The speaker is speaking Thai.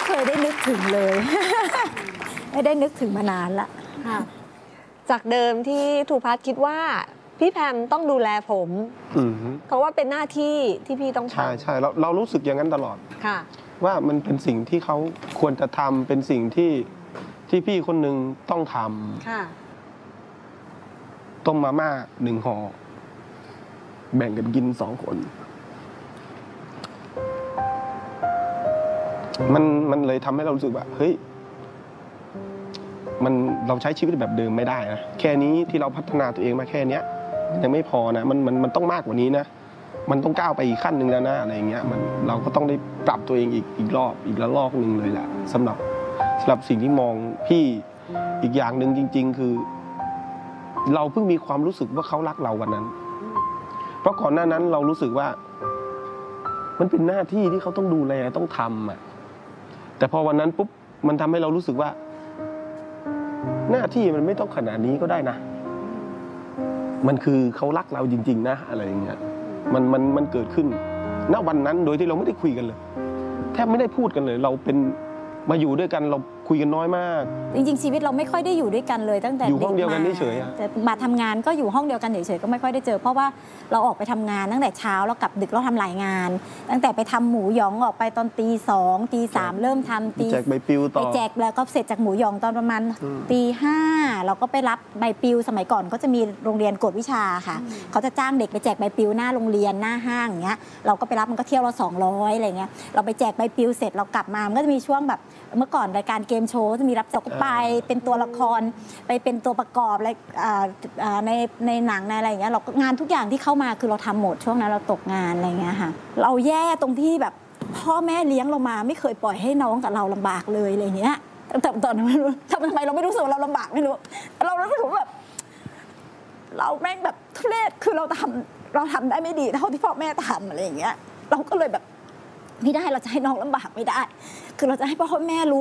เคยได้นึกถึงเลย ไม่ได้นึกถึงมานานละจากเดิมที่ทูพัฒน์คิดว่าพี่แพมต้องดูแลผมเพราะว่าเป็นหน้าที่ที่พี่ต้องทำใช่เรารู้สึกอย่างนั้นตลอดค่ะว่ามันเป็นสิ่งที่เขาควรจะทำเป็นสิ่งที่พี่คนหนึ่งต้องทำค่ะต้มมาม่า1 ห่อแบ่งกันกิน2 คนมันเลยทำให้เรารู้สึกว่าเฮ้ยเราใช้ชีวิตแบบเดิมไม่ได้นะแค่นี้ที่เราพัฒนาตัวเองมาแค่เนี้ยยังไม่พอนะมันต้องมากกว่านี้นะมันต้องก้าวไปอีกขั้นหนึ่งแล้วนะอะไรเงี้ยเราก็ต้องได้ปรับตัวเองอีกละลอกหนึ่งเลยแหละสำหรับสิ่งที่มองพี่อีกอย่างหนึ่งจริงๆคือเราเพิ่งมีความรู้สึกว่าเขารักเราวันนั้นเพราะก่อนหน้านั้นเรารู้สึกว่ามันเป็นหน้าที่ที่เขาต้องดูแลต้องทำอ่ะแต่พอวันนั้นปุ๊บมันทำให้เรารู้สึกว่าหน้าที่มันไม่ต้องขนาดนี้ก็ได้นะมันคือเขารักเราจริงๆนะอะไรอย่างเงี้ยมันเกิดขึ้นณวันนั้นโดยที่เราไม่ได้คุยกันเลยแทบไม่ได้พูดกันเลยเราเป็นมาอยู่ด้วยกันเราคุยกันน้อยมากจริงๆชีวิตเราไม่ค่อยได้อยู่ด้วยกันเลยตั้งแต่อยู่ห้องเดียวกันเฉยๆแต่มาทำงานก็อยู่ห้องเดียวกันเฉยๆก็ไม่ค่อยได้เจอเพราะว่าเราออกไปทำงานตั้งแต่เช้าแล้วกลับดึกเราทำหลายงานตั้งแต่ไปทำหมูหยองออกไปตอน2 ตี 3เริ่มทำแจกใบปลิวต่อไปแจกแล้วก็เสร็จจากหมูหยองตอนประมาณตี 5เราก็ไปรับใบปลิวสมัยก่อนก็จะมีโรงเรียนกวดวิชาค่ะเขาจะจ้างเด็กไปแจกใบปลิวหน้าโรงเรียนหน้าห้างอย่างเงี้ยเราก็ไปรับมันก็เที่ยวละ200อะไรเงี้ยเราไปแจกใบปลิวเสร็จเรากลับมามันก็จะมีช่วงแบบเมื่อก่อนรายการเกมโชว์จะมีรับจบไปเป็นตัวละครไปเป็นตัวประกอบอะไรในหนังในอะไรอย่างเงี้ยเรางานทุกอย่างที่เข้ามาคือเราทำหมดช่วงนั้นเราตกงานอะไรเงี้ยค่ะเราแย่ตรงที่แบบพ่อแม่เลี้ยงเรามาไม่เคยปล่อยให้น้องกับเราลำบากเลยอะไรเงี้ยแต่ตอนนั้นไม่รู้ทำไมเราไม่รู้สึกว่าเราลำบากไม่รู้เรารู้สึกแบบเราแม่งแบบทุเรศคือเราทำได้ไม่ดีเท่าที่พ่อแม่ทำอะไรอย่างเงี้ยเราก็เลยแบบไม่ได้เราจะให้น้องลำบากไม่ได้คือเราจะให้พ่อแม่รู้